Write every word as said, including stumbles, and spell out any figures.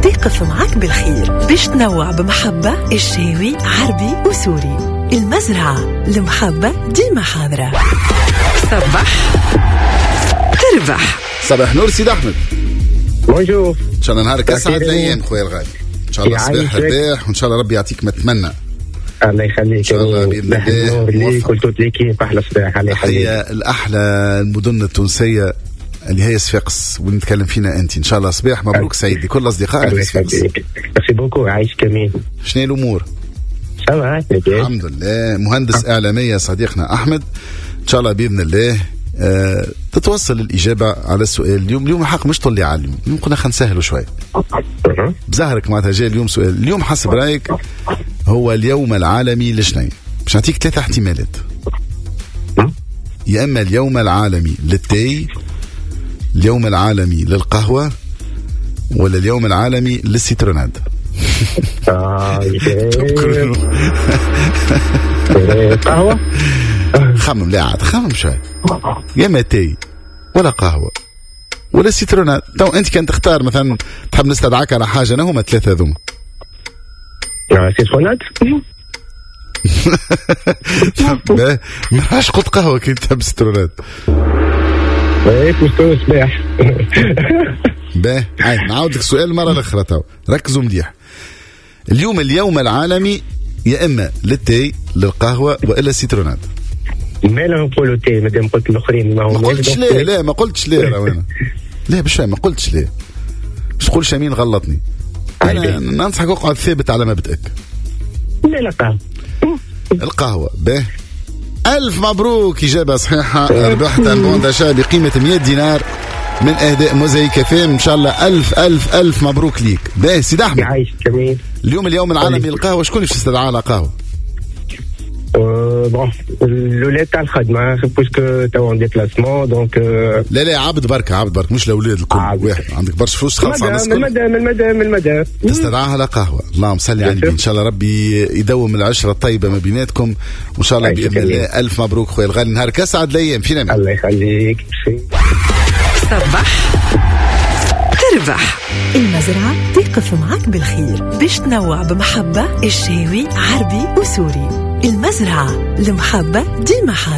تقف معك بالخير باش تنوع بمحبة الشاوي عربي وسوري. المزرعة المحبة ديما حاضرة. صباح تربح. صباح نور سيد أحمد. بونجور. إن شاء الله نهارك أسعد الأيام خويا الغالي. إن شاء الله صباح رباح وإن شاء الله ربي يعطيك ما تتمنى. الله يخليك. إن شاء الله بإذن الله. كل توت ليكيب أحلى صباح. الله يخليك. هي الأحلى المدن التونسية اللي هي صفاقس ونتكلم فينا أنت. إن شاء الله صباح مبروك سعيد لكل أصدقائك في صفاقس. ميرسي بوكو. عايش كمين. شنو الأمور؟ سامع. الحمد لله. مهندس إعلامية صديقنا أحمد. إن شاء الله بإذن الله أه تتوصل الإجابة على السؤال اليوم. اليوم حق مش طلي عالم، اليوم قلنا خلينا نسهله شوي بزهرك معناتها. جاي اليوم سؤال اليوم حسب رأيك هو اليوم العالمي لشني؟ باش نعطيك ثلاثة احتمالات. يا إما اليوم العالمي للتاي، اليوم العالمي للقهوة، ولا اليوم العالمي للسيتروناد. قهوة. خمم لا عاد خمم شوي. يا ما تاي ولا قهوة ولا سيترونات. تو انت كان تختار مثلا تحب نستدعاك على حاجة، انا هما ثلاثة ذوما. سيترونات. ما راش قط قهوة كي تحب سيترونات. ايه مستوى صباح. باه هاي نعاود لك السؤال مرة الأخرى. تو ركزوا مليح. اليوم اليوم العالمي يا إما للتاي للقهوة وإلا السيترونات. ما لا نقولوا تاي مادام قلت الآخرين ما هو. ما قلتش ليه. لا ما قلتش ليه روينا. لا باش ما قلتش ليه. باش تقول شامين غلطني. أنا ننصحك اقعد ثابت على مبدأك. لا لا قهوة. القهوة. باه ألف مبروك إجابة صحيحة. ربحت البون داشا بقيمة مئة دينار من أهداء موزايك فام. إن شاء الله ألف ألف ألف مبروك ليك. باه سيد أحمد. عايش كمين. اليوم اليوم العالمي للقهوة، شكون باش تستدعى على قهوة؟ أه بون الولاد تاع الخدمة بوسكو تو اون ديبلاسمون دونك. لا لا عبد بركة عبد بركة مش الأولاد الكل. عبد. واحد عندك برشا فلوس خلص على الناس من المدام من المدام من المدام تستدعاها على قهوة. اللهم صل على النبي. إن شاء الله ربي يدوم العشرة الطيبة ما بيناتكم وإن شاء الله بإذن الله. ألف مبروك خويا الغالي. نهارك أسعد الأيام. فينا من. الله يخليك. صباح تربح. المزرعة تقف معك بالخير باش تنوع بمحبة الشاوي عربي وسوري. المزرعة المحبة ديما حاضرة.